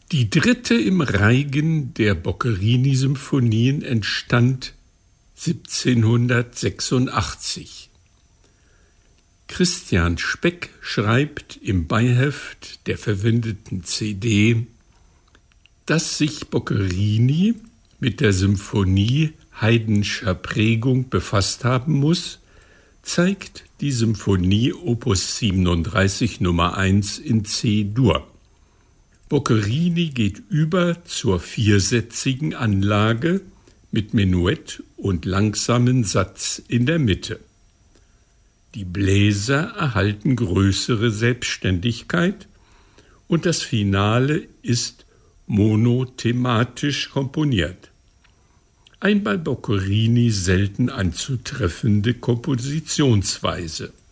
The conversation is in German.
Die dritte im Reigen der Boccherini-Symphonien entstand 1786. Christian Speck schreibt im Beiheft der verwendeten CD, dass sich Boccherini mit der Symphonie Haydnscher Prägung befasst haben muss, zeigt die Symphonie Opus 37 Nummer 1 in C-Dur. Boccherini geht über zur viersätzigen Anlage mit Menuett und langsamen Satz in der Mitte. Die Bläser erhalten größere Selbstständigkeit und das Finale ist monothematisch komponiert. Ein bei Boccherini selten anzutreffende Kompositionsweise.